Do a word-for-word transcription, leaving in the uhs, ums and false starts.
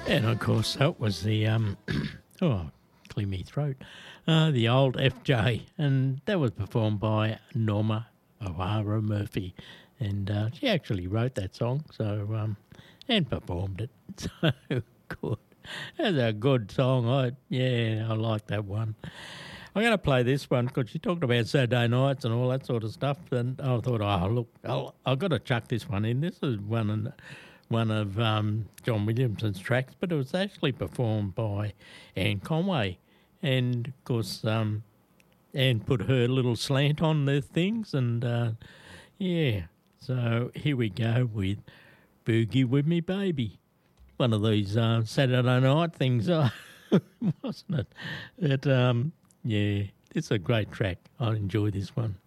And of course, that was the, um, oh, clear me throat, uh, the old F J. And that was performed by Norma O'Hara Murphy. And uh, she actually wrote that song, so, um, and performed it. So good. That's a good song. I, yeah, I like that one. I'm going to play this one because she talked about Saturday nights and all that sort of stuff. And I thought, oh, look, I'll, I've got to chuck this one in. This is one of, one of um, John Williamson's tracks, but it was actually performed by Anne Conway. And, of course, um, Anne put her little slant on the things. And, uh, yeah, so here we go with Boogie With Me Baby. One of these uh, Saturday night things, uh, wasn't it? It um, yeah, it's a great track. I enjoy this one.